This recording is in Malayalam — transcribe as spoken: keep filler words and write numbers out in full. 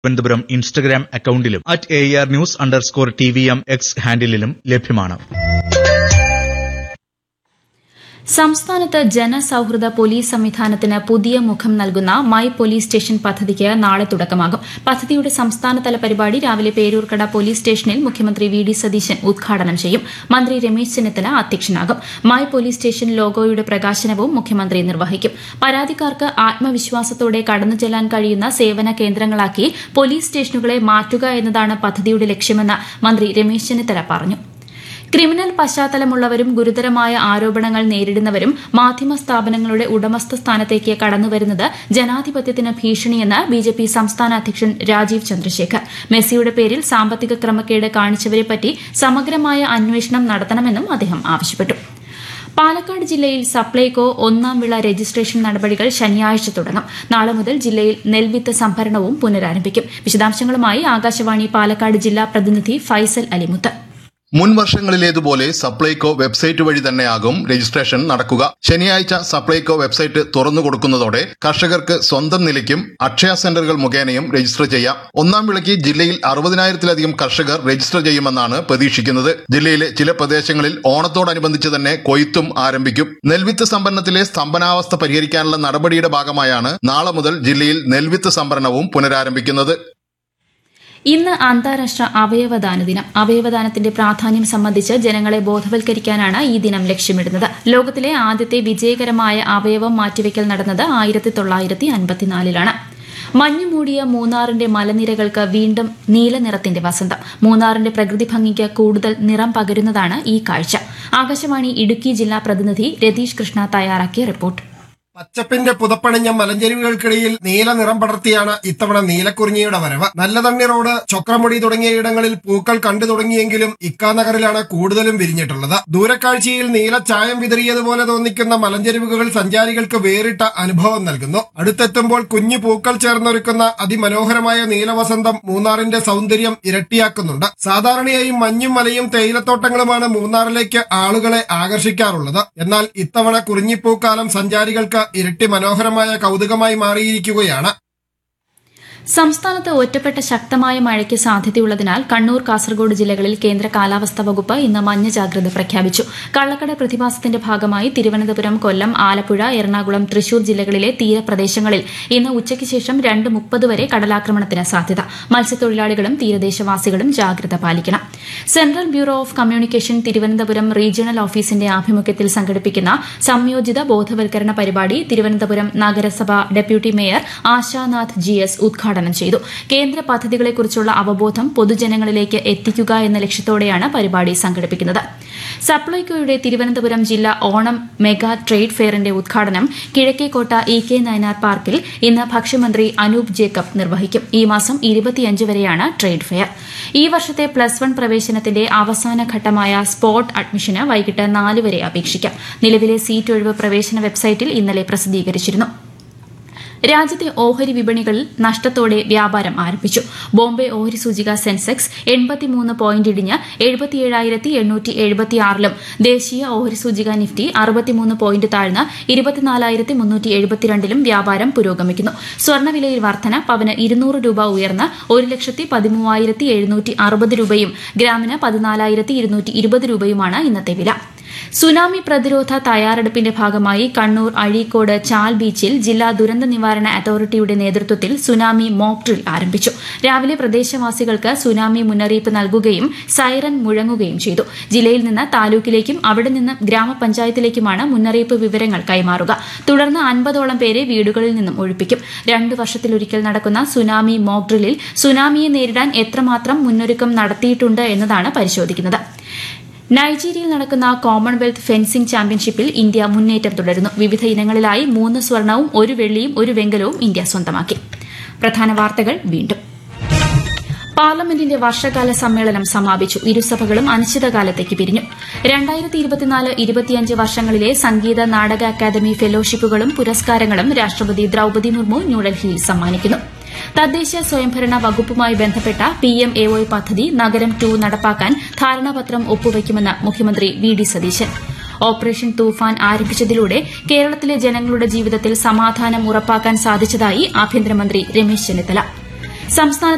തിരുവനന്തപുരം ഇൻസ്റ്റഗ്രാം അക്കൌണ്ടിലും at A R news underscore T V M X ഹാൻഡിലും ലഭ്യമാണ്. സംസ്ഥാനത്ത് ജനസൌഹൃദ പോലീസ് സംവിധാനത്തിന് പുതിയ മുഖം നൽകുന്ന മൈ പോലീസ് സ്റ്റേഷൻ പദ്ധതിക്ക് നാളെ തുടക്കമാകും. പദ്ധതിയുടെ സംസ്ഥാനതല പരിപാടി രാവിലെ പേരൂർക്കട പോലീസ് സ്റ്റേഷനിൽ മുഖ്യമന്ത്രി വി ഡി സതീശൻ ഉദ്ഘാടനം ചെയ്യും. മന്ത്രി Ramesh Chennithala അധ്യക്ഷനാകും. My police station ലോഗോയുടെ പ്രകാശനവും മുഖ്യമന്ത്രി നിർവഹിക്കും. പരാതിക്കാർക്ക് ആത്മവിശ്വാസത്തോടെ കടന്നുചെല്ലാൻ കഴിയുന്ന സേവന കേന്ദ്രങ്ങളാക്കി പോലീസ് സ്റ്റേഷനുകളെ മാറ്റുക എന്നതാണ് പദ്ധതിയുടെ ലക്ഷ്യമെന്ന് മന്ത്രി രമേശ് ചെന്നിത്തല പറഞ്ഞു. ക്രിമിനൽ പശ്ചാത്തലമുള്ളവരും ഗുരുതരമായ ആരോപണങ്ങൾ നേരിടുന്നവരും മാധ്യമ സ്ഥാപനങ്ങളുടെ ഉടമസ്ഥ സ്ഥാനത്തേക്ക് കടന്നുവരുന്നത് ജനാധിപത്യത്തിന് ഭീഷണിയെന്ന് ബിജെപി സംസ്ഥാന അധ്യക്ഷൻ രാജീവ് ചന്ദ്രശേഖർ. മെസ്സിയുടെ പേരിൽ സാമ്പത്തിക ക്രമക്കേട് കാണിച്ചവരെപ്പറ്റി സമഗ്രമായ അന്വേഷണം നടത്തണമെന്നും അദ്ദേഹം ആവശ്യപ്പെട്ടു. പാലക്കാട് ജില്ലയിൽ സപ്ലൈകോ ഒന്നാം വിള രജിസ്ട്രേഷൻ നടപടികൾ ശനിയാഴ്ച തുടങ്ങും. നാളെ മുതൽ ജില്ലയിൽ നെൽവിത്ത് സംഭരണവും പുനരാരംഭിക്കും. വിശദാംശങ്ങളുമായി ആകാശവാണി പാലക്കാട് ജില്ലാ പ്രതിനിധി ഫൈസൽ അലിമുത്ത്. മുൻ വർഷങ്ങളിലേതുപോലെ സപ്ലൈകോ വെബ്സൈറ്റ് വഴി തന്നെയാകും രജിസ്ട്രേഷൻ നടക്കുക. ശനിയാഴ്ച സപ്ലൈകോ വെബ്സൈറ്റ് തുറന്നു കൊടുക്കുന്നതോടെ കർഷകർക്ക് സ്വന്തം നിലയ്ക്കും അക്ഷയ സെന്ററുകൾ മുഖേനയും രജിസ്റ്റർ ചെയ്യാം. ഒന്നാം വിളയ്ക്ക് ജില്ലയിൽ അറുപതിനായിരത്തിലധികം കർഷകർ രജിസ്റ്റർ ചെയ്യുമെന്നാണ് പ്രതീക്ഷിക്കുന്നത്. ജില്ലയിലെ ചില പ്രദേശങ്ങളിൽ ഓണത്തോടനുബന്ധിച്ച് തന്നെ കൊയ്ത്തും ആരംഭിക്കും. നെൽവിത്ത് സംഭരണത്തിലെ സ്തംഭനാവസ്ഥ പരിഹരിക്കാനുള്ള നടപടിയുടെ ഭാഗമായാണ് നാളെ മുതൽ ജില്ലയിൽ നെൽവിത്ത് സംഭരണവും പുനരാരംഭിക്കുന്നത്. ഇന്ന് അന്താരാഷ്ട്ര അവയവദാന ദിനം. അവയവദാനത്തിന്റെ പ്രാധാന്യം സംബന്ധിച്ച് ജനങ്ങളെ ബോധവൽക്കരിക്കാനാണ് ഈ ദിനം ലക്ഷ്യമിടുന്നത്. ലോകത്തിലെ ആദ്യത്തെ വിജയകരമായ അവയവം മാറ്റിവെക്കൽ നടന്നത് ആയിരത്തി തൊള്ളായിരത്തി അൻപത്തിനാലിലാണ്. മഞ്ഞുമൂടിയ മൂന്നാറിന്റെ മലനിരകൾക്ക് വീണ്ടും നീലനിറത്തിന്റെ വസന്തം. മൂന്നാറിന്റെ പ്രകൃതി ഭംഗിക്ക് കൂടുതൽ നിറം പകരുന്നതാണ് ഈ കാഴ്ച. ആകാശവാണി ഇടുക്കി ജില്ലാ പ്രതിനിധി രതീഷ് കൃഷ്ണ തയ്യാറാക്കിയ റിപ്പോർട്ട്. പച്ചപ്പിന്റെ പുതപ്പണിഞ്ഞ മലഞ്ചെരുവുകൾക്കിടയിൽ നീല നിറം പടർത്തിയാണ് ഇത്തവണ നീലക്കുറിഞ്ഞിയുടെ വരവ്. നല്ലതണ്ണി റോഡ്, ചൊക്രമുടി തുടങ്ങിയ ഇടങ്ങളിൽ പൂക്കൾ കണ്ടു തുടങ്ങിയെങ്കിലും ഇക്കാനഗറിലാണ് കൂടുതലും വിരിഞ്ഞിട്ടുള്ളത്. ദൂരക്കാഴ്ചയിൽ നീല ചായം വിതറിയതുപോലെ തോന്നിക്കുന്ന മലഞ്ചെരുവുകൾ സഞ്ചാരികൾക്ക് വേറിട്ട അനുഭവം നൽകുന്നു. അടുത്തെത്തുമ്പോൾ കുഞ്ഞു പൂക്കൾ ചേർന്നൊരുക്കുന്ന അതിമനോഹരമായ നീലവസന്തം മൂന്നാറിന്റെ സൗന്ദര്യം ഇരട്ടിയാക്കുന്നുണ്ട്. സാധാരണയായി മഞ്ഞും മലയും തേയിലത്തോട്ടങ്ങളുമാണ് മൂന്നാറിലേക്ക് ആളുകളെ ആകർഷിക്കാറുള്ളത്. എന്നാൽ ഇത്തവണ കുറിഞ്ഞിപ്പൂക്കാലം സഞ്ചാരികൾക്ക് ഇരട്ടി മനോഹരമായ കൗതുകമായി മാറിയിരിക്കുകയാണ്. സംസ്ഥാനത്ത് ഒറ്റപ്പെട്ട ശക്തമായ മഴയ്ക്ക് സാധ്യതയുള്ളതിനാൽ കണ്ണൂർ, കാസർഗോഡ് ജില്ലകളിൽ കേന്ദ്ര കാലാവസ്ഥാ വകുപ്പ് ഇന്ന് മഞ്ഞ ജാഗ്രത പ്രഖ്യാപിച്ചു. കള്ളക്കടൽ പ്രതിഭാസത്തിന്റെ ഭാഗമായി തിരുവനന്തപുരം, കൊല്ലം, ആലപ്പുഴ, എറണാകുളം, തൃശൂർ ജില്ലകളിലെ തീരപ്രദേശങ്ങളിൽ ഇന്ന് ഉച്ചയ്ക്ക് ശേഷം രണ്ട് മുപ്പത് വരെ കടലാക്രമണത്തിന് സാധ്യത. മത്സ്യത്തൊഴിലാളികളും തീരദേശവാസികളും ജാഗ്രത പാലിക്കണം. Central bureau of communication Thiruvananthapuram regional ഓഫീസിന്റെ ആഭിമുഖ്യത്തിൽ സംഘടിപ്പിക്കുന്ന സംയോജിത ബോധവൽക്കരണ പരിപാടി തിരുവനന്തപുരം നഗരസഭ deputy mayor Ashanath G S ഉദ്ഘാടനം ചെയ്തു. കേന്ദ്ര പദ്ധതികളെക്കുറിച്ചുള്ള അവബോധം പൊതുജനങ്ങളിലേക്ക് എത്തിക്കുക എന്ന ലക്ഷ്യത്തോടെയാണ് പരിപാടി സംഘടിപ്പിക്കുന്നത്. സപ്ലൈകോയുടെ തിരുവനന്തപുരം ജില്ലാ ഓണം മെഗാ ട്രേഡ് ഫെയറിന്റെ ഉദ്ഘാടനം കിഴക്കേക്കോട്ട ഇ കെ നയനാർ പാർക്കിൽ ഇന്ന് ഭക്ഷ്യമന്ത്രി അനൂപ് ജേക്കബ് നിർവഹിക്കും. ഈ മാസം ഇരുപത്തിയഞ്ച് വരെയാണ് ട്രേഡ് ഫെയർ. ഈ വർഷത്തെ പ്ലസ് വൺ പ്രവേശനത്തിന്റെ അവസാന ഘട്ടമായ സ്പോട്ട് അഡ്മിഷന് വൈകിട്ട് നാല് വരെ അപേക്ഷിക്കാം. നിലവിലെ സീറ്റ് ഒഴിവ് പ്രവേശന വെബ്സൈറ്റിൽ ഇന്നലെ പ്രസിദ്ധീകരിച്ചിരുന്നു. രാജ്യത്തെ ഓഹരി വിപണികളിൽ നഷ്ടത്തോടെ വ്യാപാരം ആരംഭിച്ചു. ബോംബെ ഓഹരി സൂചിക സെൻസെക്സ് എൺപത്തിമൂന്ന് പോയിന്റ് ഇടിഞ്ഞ് എഴുപത്തിയേഴായിരത്തി എണ്ണൂറ്റി എഴുപത്തിയാറിലും ദേശീയ ഓഹരി സൂചിക നിഫ്റ്റി അറുപത്തിമൂന്ന് പോയിന്റ് താഴ്ന്ന് ഇരുപത്തിനാലായിരത്തി മുന്നൂറ്റി എഴുപത്തിരണ്ടിലും വ്യാപാരം പുരോഗമിക്കുന്നു. സ്വർണ്ണവിലയിൽ വർധന. പവന് ഇരുന്നൂറ് രൂപ ഉയർന്ന് ഒരു ലക്ഷത്തി പതിമൂവായിരത്തി എഴുന്നൂറ്റി അറുപത് രൂപയും ഗ്രാമിന് പതിനാലായിരത്തി ഇരുന്നൂറ്റി ഇരുപത് രൂപയുമാണ് ഇന്നത്തെ വില. സുനാമി പ്രതിരോധ തയ്യാറെടുപ്പിന്റെ ഭാഗമായി കണ്ണൂർ അഴീക്കോട് ചാൽ ബീച്ചിൽ ജില്ലാ ദുരന്ത നിവാരണ അതോറിറ്റിയുടെ നേതൃത്വത്തിൽ സുനാമി മോക്ക് ഡ്രിൽ ആരംഭിച്ചു. രാവിലെ പ്രദേശവാസികൾക്ക് സുനാമി മുന്നറിയിപ്പ് നൽകുകയും സൈറൻ മുഴങ്ങുകയും ചെയ്തു. ജില്ലയിൽ നിന്ന് താലൂക്കിലേക്കും അവിടെ നിന്ന് ഗ്രാമപഞ്ചായത്തിലേക്കുമാണ് മുന്നറിയിപ്പ് വിവരങ്ങൾ കൈമാറുക. തുടർന്ന് അൻപതോളം പേരെ വീടുകളിൽ നിന്നും ഒഴിപ്പിക്കും. രണ്ടു വർഷത്തിലൊരിക്കൽ നടക്കുന്ന സുനാമി മോക്ക് ഡ്രില്ലിൽ സുനാമിയെ നേരിടാൻ എത്രമാത്രം മുന്നൊരുക്കം നടത്തിയിട്ടുണ്ട് എന്നതാണ് പരിശോധിക്കുന്നത്. നൈജീരിയയിൽ നടക്കുന്ന കോമൺവെൽത്ത് ഫെൻസിംഗ് ചാമ്പ്യൻഷിപ്പിൽ ഇന്ത്യ മുന്നേറ്റം തുടരുന്നു. വിവിധ ഇനങ്ങളിലായി മൂന്ന് സ്വർണവും ഒരു വെള്ളിയും ഒരു വെങ്കലവും ഇന്ത്യ സ്വന്തമാക്കി. പ്രധാന വാർത്തകൾ വീണ്ടും. പാർലമെന്റിന്റെ വർഷകാല സമ്മേളനം സമാപിച്ചു. ഇരുസഭകളും അനിശ്ചിതകാലത്തേക്ക് പിരിഞ്ഞു. രണ്ടായിരത്തി ഇരുപത്തിനാല് ഇരുപത്തിയഞ്ച് വർഷങ്ങളിലെ സംഗീത നാടക അക്കാദമി ഫെലോഷിപ്പുകളും പുരസ്കാരങ്ങളും രാഷ്ട്രപതി ദ്രൌപദി മുർമു ന്യൂഡൽഹിയിൽ സമ്മാനിക്കുന്നു. തദ്ദേശ സ്വയംഭരണ വകുപ്പുമായി ബന്ധപ്പെട്ട പി എം എ വൈ പദ്ധതി നഗരം ടു നടപ്പാക്കാൻ ധാരണാപത്രം ഒപ്പുവയ്ക്കുമെന്ന് മുഖ്യമന്ത്രി വി ഡി സതീശൻ. ഓപ്പറേഷൻ തൂഫാൻ ആരംഭിച്ചതിലൂടെ കേരളത്തിലെ ജനങ്ങളുടെ ജീവിതത്തിൽ സമാധാനം ഉറപ്പാക്കാൻ സാധിച്ചതായി ആഭ്യന്തരമന്ത്രി രമേശ് ചെന്നിത്തല. സംസ്ഥാനത്ത്